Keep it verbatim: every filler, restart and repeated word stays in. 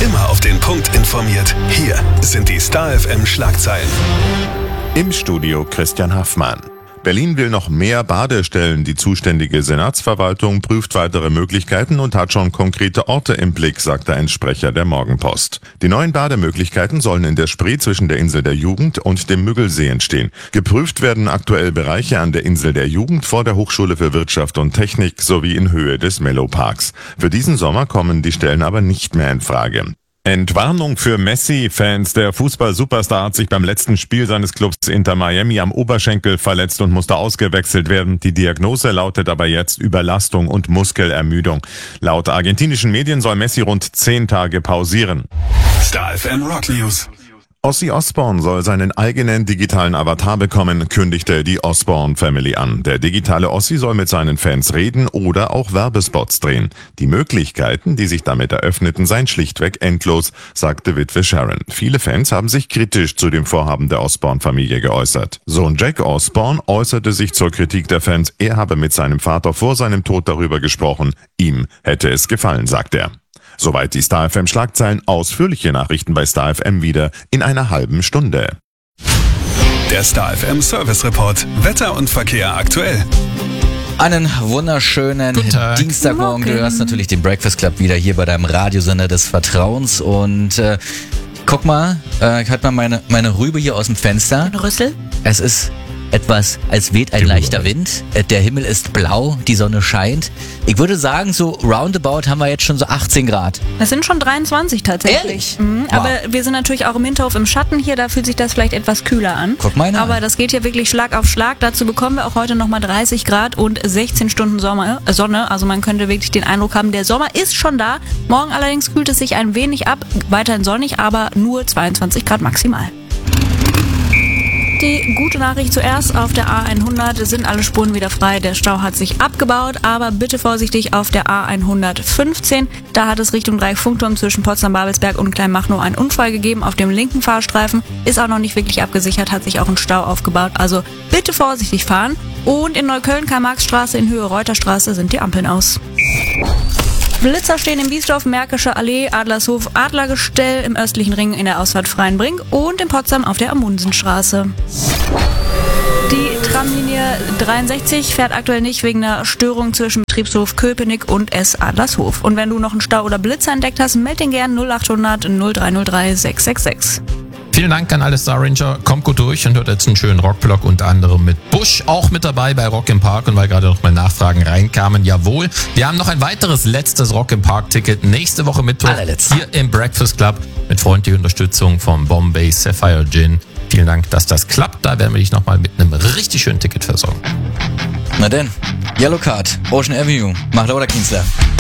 Immer auf den Punkt informiert. Hier sind die Star F M Schlagzeilen. Im Studio Christian Haffmann. Berlin will noch mehr Badestellen. Die zuständige Senatsverwaltung prüft weitere Möglichkeiten und hat schon konkrete Orte im Blick, sagte ein Sprecher der Morgenpost. Die neuen Bademöglichkeiten sollen in der Spree zwischen der Insel der Jugend und dem Müggelsee entstehen. Geprüft werden aktuell Bereiche an der Insel der Jugend vor der Hochschule für Wirtschaft und Technik sowie in Höhe des Mellow-Parks. Für diesen Sommer kommen die Stellen aber nicht mehr in Frage. Entwarnung für Messi-Fans. Der Fußball-Superstar hat sich beim letzten Spiel seines Clubs Inter Miami am Oberschenkel verletzt und musste ausgewechselt werden. Die Diagnose lautet aber jetzt Überlastung und Muskelermüdung. Laut argentinischen Medien soll Messi rund zehn Tage pausieren. Star F M Rock News. Ozzy Osbourne soll seinen eigenen digitalen Avatar bekommen, kündigte die Osbourne Family an. Der digitale Ozzy soll mit seinen Fans reden oder auch Werbespots drehen. Die Möglichkeiten, die sich damit eröffneten, seien schlichtweg endlos, sagte Witwe Sharon. Viele Fans haben sich kritisch zu dem Vorhaben der Osbourne-Familie geäußert. Sohn Jack Osbourne äußerte sich zur Kritik der Fans. Er habe mit seinem Vater vor seinem Tod darüber gesprochen. Ihm hätte es gefallen, sagt er. Soweit die Star F M Schlagzeilen. Ausführliche Nachrichten bei Star F M wieder in einer halben Stunde. Der Star F M Service Report. Wetter und Verkehr aktuell. Einen wunderschönen Dienstagmorgen. Du hörst natürlich den Breakfast Club wieder hier bei deinem Radiosender des Vertrauens. Und äh, guck mal, äh, hört mal meine, meine Rübe hier aus dem Fenster. Ein Rüssel? Es ist etwas, als weht ein leichter Wind. Der Himmel ist blau, die Sonne scheint. Ich würde sagen, so roundabout haben wir jetzt schon so achtzehn Grad. Es sind schon dreiundzwanzig tatsächlich. Ehrlich? Mhm, Wow. Aber wir sind natürlich auch im Hinterhof im Schatten hier, da fühlt sich das vielleicht etwas kühler an. Guck mal einer Aber an. das geht hier wirklich Schlag auf Schlag. Dazu bekommen wir auch heute nochmal dreißig Grad und sechzehn Stunden Sommer, äh, Sonne. Also man könnte wirklich den Eindruck haben, der Sommer ist schon da. Morgen allerdings kühlt es sich ein wenig ab. Weiterhin sonnig, aber nur zweiundzwanzig Grad maximal. Die gute Nachricht zuerst, auf der A hundert sind alle Spuren wieder frei, der Stau hat sich abgebaut, aber bitte vorsichtig auf der A hundertfünfzehn, da hat es Richtung Dreieck-Funkturm zwischen Potsdam-Babelsberg und Kleinmachnow einen Unfall gegeben auf dem linken Fahrstreifen, ist auch noch nicht wirklich abgesichert, hat sich auch ein Stau aufgebaut, also bitte vorsichtig fahren. Und in Neukölln, Karl-Marx-Straße, in Höhe Reuterstraße sind die Ampeln aus. Blitzer stehen in Biesdorf, Märkische Allee, Adlershof, Adlergestell, im östlichen Ring in der Ausfahrt Freienbrink und in Potsdam auf der Amunsenstraße. Die Tramlinie dreiundsechzig fährt aktuell nicht wegen einer Störung zwischen Betriebshof Köpenick und S. Adlershof. Und wenn du noch einen Stau oder Blitzer entdeckt hast, meld den gern null achthundert null drei null drei sechs sechs sechs. Vielen Dank an alle Star Ranger. Kommt gut durch und hört jetzt einen schönen Rockblock, unter anderem mit Bush, auch mit dabei bei Rock im Park. Und weil gerade noch mal Nachfragen reinkamen, jawohl, wir haben noch ein weiteres letztes Rock im Park-Ticket nächste Woche Mittwoch hier im Breakfast Club mit freundlicher Unterstützung vom Bombay Sapphire Gin. Vielen Dank, dass das klappt. Da werden wir dich nochmal mit einem richtig schönen Ticket versorgen. Na denn, Yellow Card, Ocean Avenue, macht oder Künstler.